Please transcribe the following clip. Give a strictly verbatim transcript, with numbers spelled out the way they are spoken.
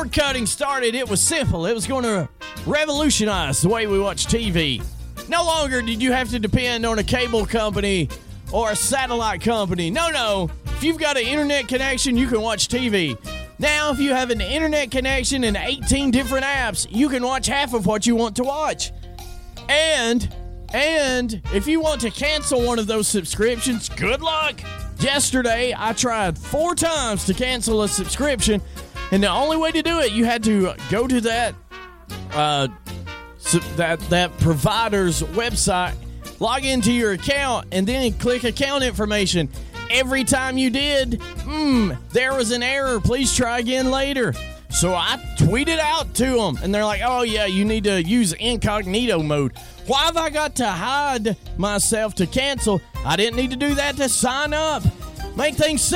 cord cutting started, it was simple. It was going to revolutionize the way we watch T V. No longer did you have to depend on a cable company or a satellite company. No, no. If you've got an internet connection, you can watch T V. Now, if you have an internet connection and eighteen different apps, you can watch half of what you want to watch. And, and if you want to cancel one of those subscriptions, good luck. Yesterday, I tried four times to cancel a subscription, and the only way to do it, you had to go to that, uh, that, that provider's website, log into your account, and then click account information. Every time you did, hmm, there was an error. Please try again later. So I tweeted out to them, and they're like, oh, yeah, you need to use incognito mode. Why have I got to hide myself to cancel? I didn't need to do that to sign up. Make things simple.